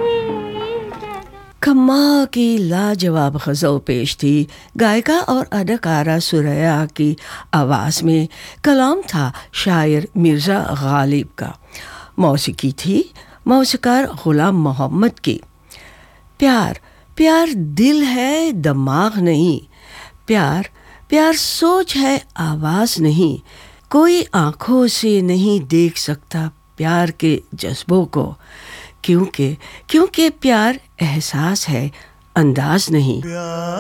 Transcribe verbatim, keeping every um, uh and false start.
कमाल की लाजवाब गज़ल पेश थी गायिका और अदाकारा सुरैया की आवाज़ में। कलाम था शायर मिर्ज़ा गालिब का, मौसीकी थी मौसीकार ग़ुलाम मोहम्मद की। प्यार प्यार दिल है दिमाग नहीं, प्यार प्यार सोच है आवाज़ नहीं। कोई आँखों से नहीं देख सकता प्यार के जज्बों को, क्योंकि क्योंकि प्यार एहसास है अंदाज नहीं।